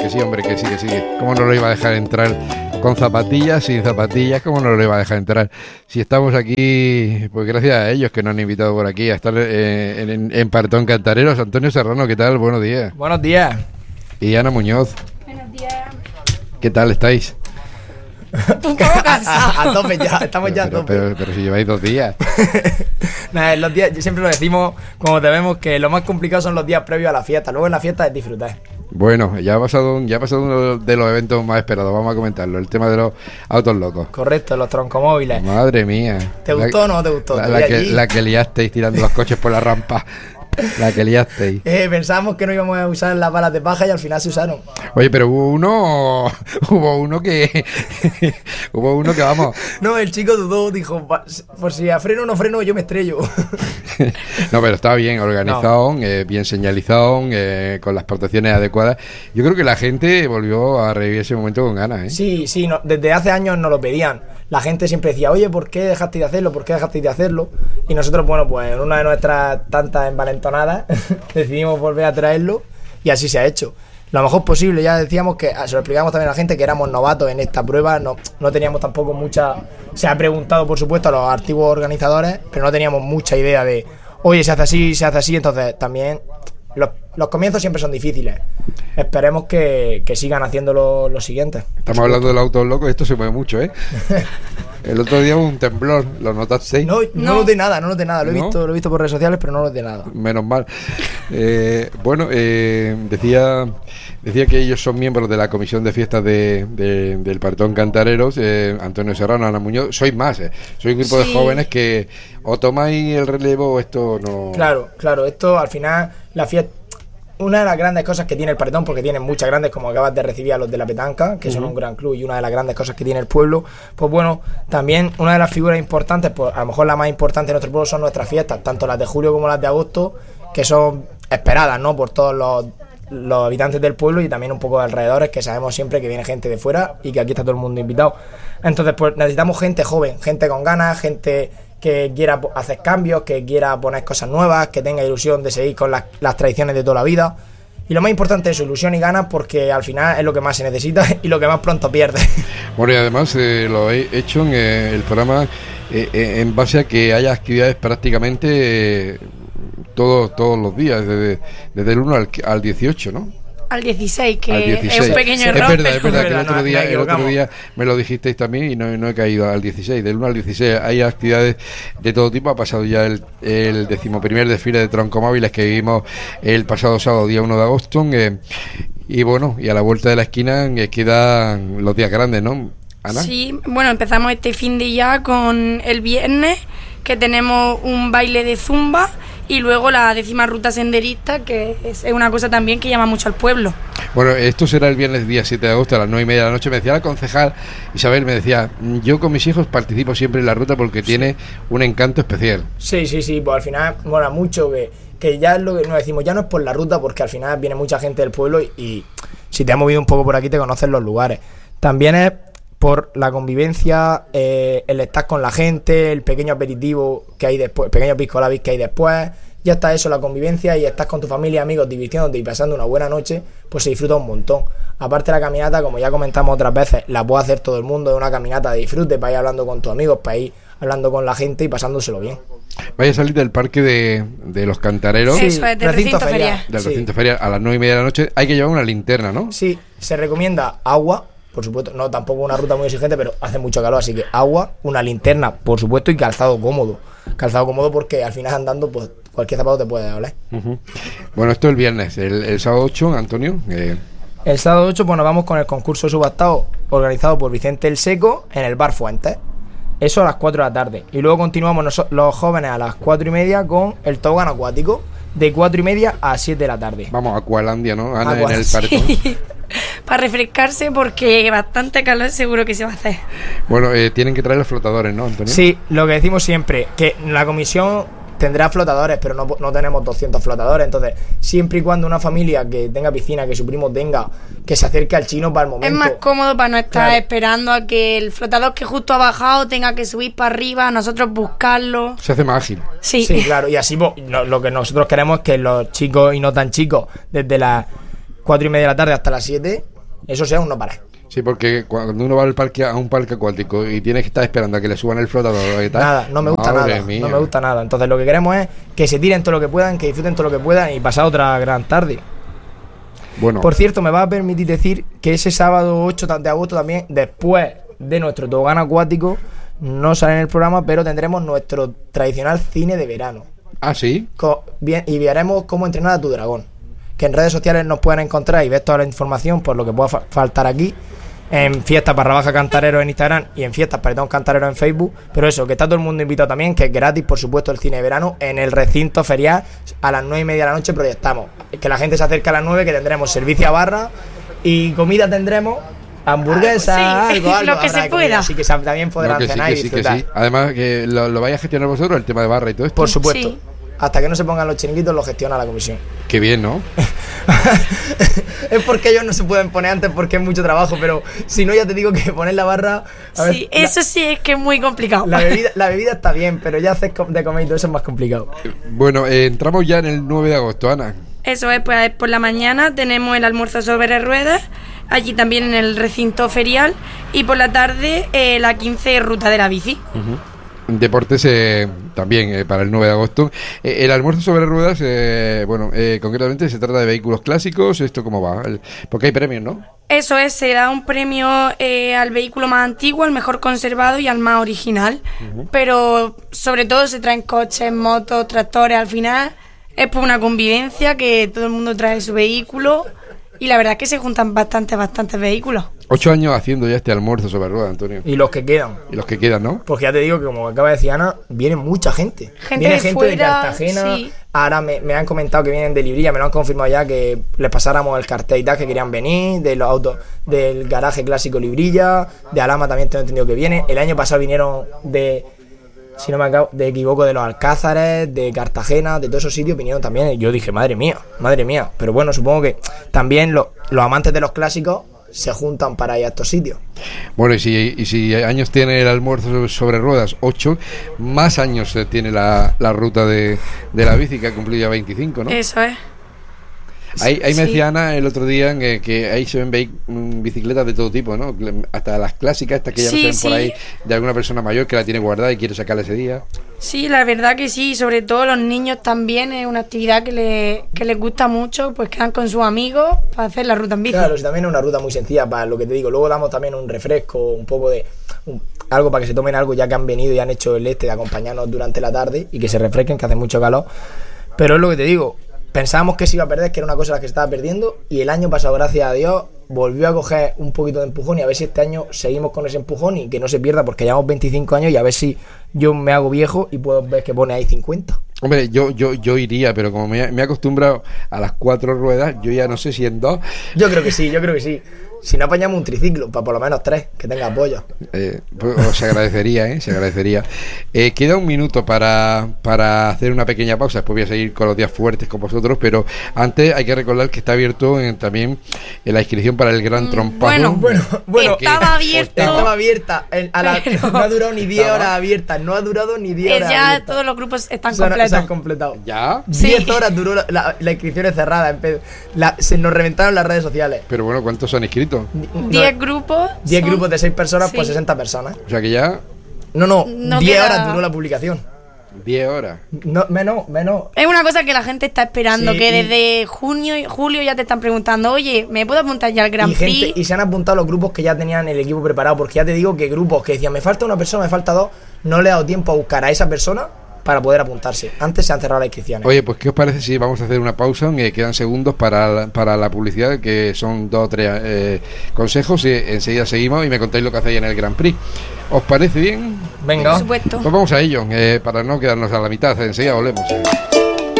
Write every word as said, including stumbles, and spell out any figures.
que sí, hombre, que sí, que sí. ¿Cómo no lo iba a dejar entrar con zapatillas, sin zapatillas? ¿Cómo no lo iba a dejar entrar? Si estamos aquí, pues gracias a ellos que nos han invitado por aquí a estar eh, en, en Partón Cantareros. Antonio Serrano, ¿qué tal? Buenos días. Buenos días. Y Ana Muñoz. Buenos días. ¿Qué tal estáis? Un poco cansado. A, a tope ya, estamos ya a Pero, tope. pero, pero si lleváis dos días. Nada, los días, siempre lo decimos, como te vemos, que lo más complicado son los días previos a la fiesta. Luego en la fiesta es disfrutar. Bueno, ya ha pasado, ya ha pasado uno de los eventos más esperados. Vamos a comentarlo, el tema de los autos locos. Correcto, los troncomóviles. Madre mía. ¿Te gustó La- o no te gustó? La, Te la vi que, allí. la que liasteis tirando los coches por la rampa. La que liasteis. Eh, pensábamos que no íbamos a usar las balas de paja y al final se usaron. Oye, pero hubo uno, hubo uno que, hubo uno que vamos. No, el chico dudó, dijo, "Va, por si a freno o no freno, yo me estrello". No, pero estaba bien organizado, eh, bien señalizado, eh, con las protecciones adecuadas. Yo creo que la gente volvió a revivir ese momento con ganas, ¿eh? Sí, sí, no, desde hace años nos lo pedían. La gente siempre decía, oye, ¿por qué dejaste de hacerlo? ¿Por qué dejaste de hacerlo? Y nosotros, bueno, pues en una de nuestras tantas envalentonadas decidimos volver a traerlo y así se ha hecho. Lo mejor posible, ya decíamos que, se lo explicamos también a la gente, que éramos novatos en esta prueba, no, no teníamos tampoco mucha... Se ha preguntado, por supuesto, a los antiguos organizadores, pero no teníamos mucha idea de, oye, se hace así, se hace así, entonces también... Los, los comienzos siempre son difíciles. Esperemos que, que sigan haciendo lo, lo siguiente. Estamos hablando de los autos locos y esto se mueve mucho, ¿eh? El otro día hubo un temblor, ¿lo notasteis? No, no, No. noté nada, no noté nada. Lo he, ¿No? visto, lo he visto por redes sociales, pero no noté nada. Menos mal. Eh, bueno, eh, decía decía que ellos son miembros de la comisión de fiestas de, de- del Partón Cantareros, eh, Antonio Serrano, Ana Muñoz. Sois más, eh. Sois un grupo de Sí. jóvenes que o tomáis el relevo o esto no... Claro, claro, esto al final, la fiesta. Una de las grandes cosas que tiene el Partón, porque tiene muchas grandes, como acabas de recibir a los de la Petanca, que son un gran club, y una de las grandes cosas que tiene el pueblo, pues bueno, también una de las figuras importantes, pues a lo mejor la más importante de nuestro pueblo son nuestras fiestas, tanto las de julio como las de agosto, que son esperadas, ¿no?, por todos los, los habitantes del pueblo y también un poco de alrededores, que sabemos siempre que viene gente de fuera y que aquí está todo el mundo invitado. Entonces, pues necesitamos gente joven, gente con ganas, gente que quiera po- hacer cambios, que quiera poner cosas nuevas, que tenga ilusión de seguir con las, las tradiciones de toda la vida. Y lo más importante es eso, ilusión y ganas, porque al final es lo que más se necesita y lo que más pronto pierde. Bueno, y además eh, lo he hecho en eh, el programa eh, eh, en base a que haya actividades prácticamente eh, todos, todos los días, desde, desde el uno al, al dieciocho, ¿no? Al dieciséis, que Al es dieciséis. un pequeño Es error. verdad, es pero- verdad que el no, otro no, día, nos el otro equivocamos. día me lo dijisteis también y no, no he caído al dieciséis. Del uno al dieciséis hay actividades de todo tipo. Ha pasado ya el, el decimoprimer desfile de troncomóviles que vivimos el pasado sábado, día uno de agosto. eh, y bueno, y a la vuelta de la esquina eh, quedan los días grandes, ¿no, Ana? Sí, bueno, empezamos este fin de ya con el viernes, que tenemos un baile de zumba, y luego la décima ruta senderista, que es una cosa también que llama mucho al pueblo. Bueno, esto será el viernes día siete de agosto a las nueve y media de la noche. Me decía la concejal Isabel, me decía, yo con mis hijos participo siempre en la ruta porque tiene un encanto especial. Sí, sí, sí, pues al final mola mucho que, que ya es lo que nos decimos, ya no es por la ruta, porque al final viene mucha gente del pueblo y, y si te has movido un poco por aquí te conoces los lugares. También es por la convivencia, eh, el estar con la gente, el pequeño aperitivo que hay después, el pequeño pisco labis que hay después. Ya está eso, la convivencia, y estás con tu familia, amigos, divirtiéndote y pasando una buena noche, pues se disfruta un montón. Aparte, la caminata, como ya comentamos otras veces, la puede hacer todo el mundo, es una caminata de disfrute, para ir hablando con tus amigos, para ir hablando con la gente y pasándoselo bien. Vaya a salir del parque de, de los Cantareros, Sí. Eso es, del recinto ferial. del Sí. recinto ferial, a las nueve y media de la noche. Hay que llevar una linterna, ¿no? Sí, se recomienda agua, por supuesto, no tampoco una ruta muy exigente, pero hace mucho calor, así que agua, una linterna, por supuesto, y calzado cómodo. Calzado cómodo porque al final andando, pues cualquier zapato te puede doler. Ujú. Bueno, esto el viernes. El, el sábado ocho, Antonio. eh, El sábado ocho, pues nos vamos con el concurso subastado organizado por Vicente el Seco en el Bar Fuentes. Eso a las cuatro de la tarde. Y luego continuamos noso- los jóvenes a las cuatro y media con el tobogán acuático, de cuatro y media a siete de la tarde. vamos a Aqualandia, ¿no? Ana, Aqua- en el Partón. Para refrescarse, porque bastante calor seguro que se va a hacer. Bueno, eh, tienen que traer los flotadores, ¿no, Antonio? Sí, lo que decimos siempre, que la comisión tendrá flotadores, pero no, no tenemos doscientos flotadores. Entonces, siempre y cuando una familia que tenga piscina, que su primo tenga, que se acerque al chino para el momento. Es más cómodo para no estar Claro. esperando a que el flotador que justo ha bajado tenga que subir para arriba, nosotros buscarlo. Se hace más ágil. Sí. Sí, claro, y así pues, no- lo que nosotros queremos es que los chicos y no tan chicos, desde las cuatro y media de la tarde hasta las siete, Eso sea un no parar. Sí, porque cuando uno va al parque, a un parque acuático y tienes que estar esperando a que le suban el flotador y tal, nada, no me gusta nada, mía. no me gusta nada. Entonces lo que queremos es que se tiren todo lo que puedan, que disfruten todo lo que puedan y pasar otra gran tarde. Bueno. Por cierto, me va a permitir decir que ese sábado ocho de agosto también, después de nuestro tobogán acuático, no sale en el programa, pero tendremos nuestro tradicional cine de verano. Ah, ¿sí? Co- bien, y veremos cómo entrenar a tu dragón. Que en redes sociales nos pueden encontrar y ver toda la información por lo que pueda fa- faltar aquí. En Fiestas barra baja Cantarero en Instagram y en Fiestas perdón Cantarero en Facebook. Pero eso, que está todo el mundo invitado también, que es gratis, por supuesto, el cine de verano en el recinto ferial. A las nueve y media de la noche proyectamos. Que la gente se acerque a las nueve, que tendremos servicio a barra y comida tendremos. Hamburguesa, sí, algo, algo, lo que habrá se pueda. Comida, así que también podrán No, que sí, cenar que y sí, que disfrutar. sí. Además, que lo, lo vais a gestionar vosotros, el tema de barra y todo esto. Por supuesto. Sí. Hasta que no se pongan los chiringuitos, lo gestiona la comisión. Qué bien, ¿no? Es porque ellos no se pueden poner antes porque es mucho trabajo, pero si no, ya te digo que poner la barra. A ver, Sí, eso la, sí es que es muy complicado. La bebida, la bebida está bien, pero ya hacer com- de comer y todo eso es más complicado. Bueno, eh, entramos ya en el nueve de agosto, Ana. Eso es, pues por la mañana tenemos el almuerzo sobre ruedas, allí también en el recinto ferial, y por la tarde eh, la quince ruta de la bici. Deportes eh, también eh, para el nueve de agosto. Eh, el almuerzo sobre ruedas, eh, bueno, eh, concretamente se trata de vehículos clásicos. ¿Esto cómo va? El, porque hay premios, ¿no? Eso es, se da un premio eh, al vehículo más antiguo, al mejor conservado y al más original. Uh-huh. Pero sobre todo se traen coches, motos, tractores. Al final es por una convivencia que todo el mundo trae su vehículo y la verdad es que se juntan bastantes, bastantes vehículos. Ocho años haciendo ya este almuerzo sobre ruedas, Antonio. Y los que quedan. Y los que quedan, ¿no? Porque ya te digo que, como acaba de decir Ana, viene mucha gente. Gente viene de gente fuera, de Cartagena. Sí. Ahora me, me han comentado que vienen de Librilla, me lo han confirmado ya, que les pasáramos el cartel y tal, que querían venir, de los autos, del garaje clásico Librilla, de Alhama también tengo entendido que viene. El año pasado vinieron de, si no me acabo, de equivoco, de los Alcázares, de Cartagena, de todos esos sitios vinieron también. Y yo dije, madre mía, madre mía. Pero bueno, supongo que también lo, los amantes de los clásicos se juntan para ir a estos sitios. Bueno, y si, y si años tiene el almuerzo sobre ruedas, ocho, más años tiene la, la ruta de, de la bici, que ha cumplido ya veinticinco, ¿no? Eso es. Ahí, ahí me Sí. decía Ana el otro día que, que ahí se ven vehi- bicicletas de todo tipo, ¿no? Hasta las clásicas, estas que ya Sí, no se ven sí. por ahí, de alguna persona mayor que la tiene guardada y quiere sacarla ese día. Sí, la verdad que sí, sobre todo los niños también es una actividad que, le, que les gusta mucho, pues quedan con sus amigos para hacer la ruta en bici. Claro, si también es una ruta muy sencilla para lo que te digo. Luego damos también un refresco, un poco de un- algo para que se tomen algo ya que han venido y han hecho el este de acompañarnos durante la tarde y que se refresquen, que hace mucho calor. Pero es lo que te digo, pensábamos que se iba a perder, que era una cosa la que se estaba perdiendo, y el año pasado, gracias a Dios, volvió a coger un poquito de empujón, y a ver si este año seguimos con ese empujón y que no se pierda, porque llevamos veinticinco años y a ver si yo me hago viejo y puedo ver que pone ahí cincuenta. Hombre, yo yo yo iría, pero como me, me he acostumbrado a las cuatro ruedas, yo ya no sé si en dos. Yo creo que sí, yo creo que sí. Si no apañamos un triciclo, para por lo menos tres, que tenga apoyo. Eh, pues, se agradecería, ¿eh? Se agradecería. Eh, queda un minuto para, para hacer una pequeña pausa. Después voy a seguir con los días fuertes con vosotros, pero antes hay que recordar que está abierto en, también en la inscripción para el Gran Trompazo. bueno, Bueno, bueno, estaba abierto. Estaba abierta, en- a la- Pero- no ha durado ni diez horas abierta, no ha durado ni diez Eh, horas ya abierta. todos los grupos están Se han- se completos. han completado. ¿Ya? Sí. diez horas duró la, la, la inscripción es cerrada. empe- la- se nos reventaron las redes sociales. Pero bueno, ¿cuántos han inscrito? diez grupos. diez son- grupos de seis personas, Sí. pues sesenta personas. O sea que ya No, no, No diez queda- horas duró la publicación. diez horas. No, menos, menos. Es una cosa que la gente está esperando, Sí, que y- desde junio y julio ya te están preguntando, oye, ¿me puedo apuntar ya al Grand Y, gente, Prix? y se han apuntado los grupos que ya tenían el equipo preparado, porque ya te digo que grupos que decían, me falta una persona, me falta dos, no le he dado tiempo a buscar a esa persona para poder apuntarse. Antes se han cerrado las inscripciones. Oye, pues ¿qué os parece si vamos a hacer una pausa? Me quedan segundos para la, para la publicidad, que son dos o tres eh, consejos, y enseguida seguimos y me contáis lo que hacéis en el Grand Prix. ¿Os parece bien? Venga. Por supuesto. Pues vamos a ello, eh, para no quedarnos a la mitad. Enseguida volvemos.